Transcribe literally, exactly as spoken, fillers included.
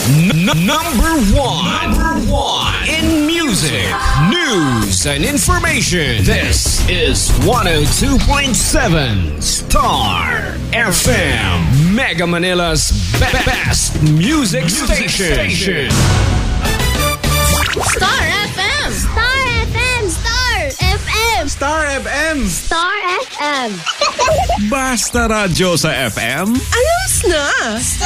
N- number one. Number one. In music, news, and information. This is one oh two point seven Star F M. Mega Manila's be- best music, music station. station. Star F M. Star F M. Star F M. Star F M. Star F M. Basta radyo sa F M. Ayos na! Star